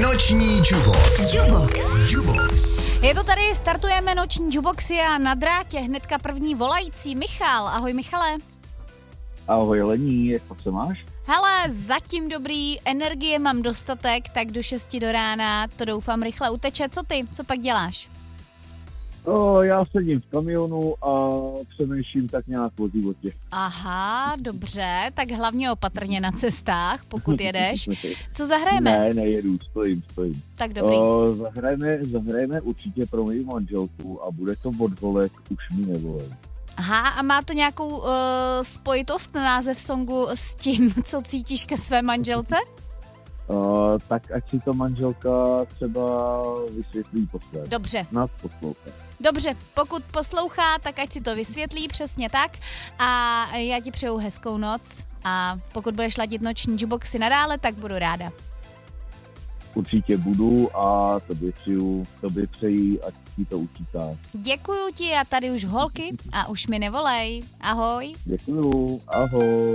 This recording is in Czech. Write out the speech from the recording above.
Noční Jubox. Jubox. Je to tady, startujeme Noční Juboxy a na drátě hnedka první volající Michal. Ahoj Michale. Ahoj Lení, jak se máš? Hele, zatím dobrý, energie mám dostatek, tak do 6 do rána to doufám rychle uteče. Co ty? Co pak děláš? Já sedím v kamionu a přemýšlím tak nějak o životě. Aha, dobře, tak hlavně opatrně na cestách, pokud jedeš. Co zahrajeme? Ne, nejedu, stojím. Tak dobrý. Zahrajeme určitě pro moji manželku a bude to od volek Už mi nevolej. Aha, a má to nějakou spojitost na název songu s tím, co cítíš ke své manželce? Tak ať si to manželka třeba vysvětlí posléze. Dobře. Nás poslouchá. Dobře, pokud poslouchá, tak ať si to vysvětlí, přesně tak. A já ti přeju hezkou noc a pokud budeš ladit Noční Juboxy nadále, tak budu ráda. Určitě budu a tobě přeji, ať ti to učítá. Děkuju ti a tady už holky a už mi nevolej. Ahoj. Děkuju, ahoj.